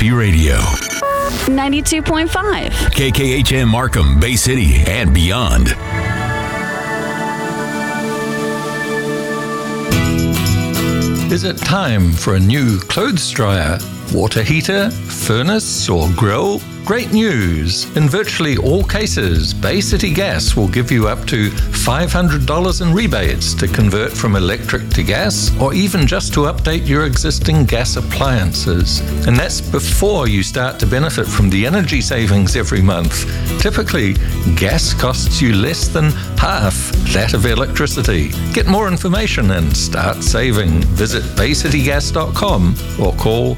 Happy Radio. 92.5. KKHM Markham, Bay City, and beyond. Is it time for a new clothes dryer, water heater, furnace, or grill? Great news! In virtually all cases, Bay City Gas will give you up to $500 in rebates to convert from electric to gas, or even just to update your existing gas appliances. And that's before you start to benefit from the energy savings every month. Typically, gas costs you less than half that of electricity. Get more information and start saving. Visit baycitygas.com or call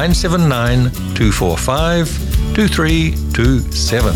979-245-2327.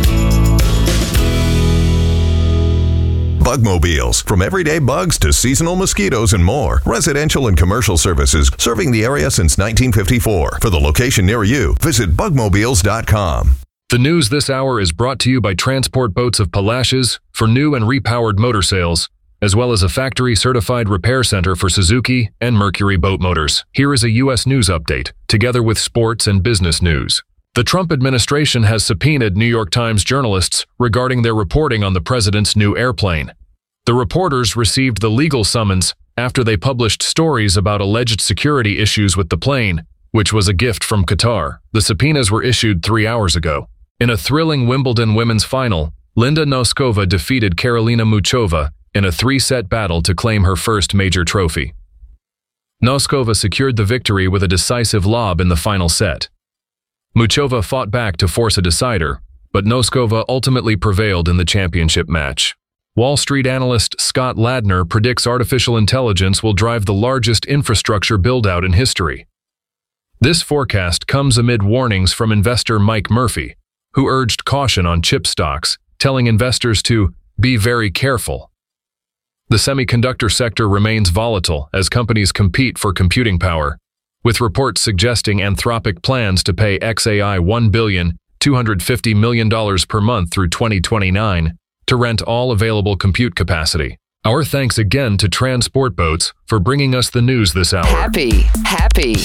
Bugmobiles. From everyday bugs to seasonal mosquitoes and more. Residential and commercial services serving the area since 1954. For the location near you, visit bugmobiles.com. The news this hour is brought to you by Transport Boats of Palacios for new and repowered motor sales, as well as a factory-certified repair center for Suzuki and Mercury boat motors. Here is a U.S. news update, together with sports and business news. The Trump administration has subpoenaed New York Times journalists regarding their reporting on the president's new airplane. The reporters received the legal summons after they published stories about alleged security issues with the plane, which was a gift from Qatar. The subpoenas were issued 3 hours ago. In a thrilling Wimbledon women's final, Linda Noskova defeated Karolina Muchova in a 3-set battle to claim her first major trophy. Noskova secured the victory with a decisive lob in the final set. Muchova fought back to force a decider, but Noskova ultimately prevailed in the championship match. Wall Street analyst Scott Ladner predicts artificial intelligence will drive the largest infrastructure build-out in history. This forecast comes amid warnings from investor Mike Murphy, who urged caution on chip stocks, telling investors to be very careful. The semiconductor sector remains volatile as companies compete for computing power, with reports suggesting Anthropic plans to pay xAI $1.25 billion per month through 2029 to rent all available compute capacity. Our thanks again to Transport Boats for bringing us the news this hour. Happy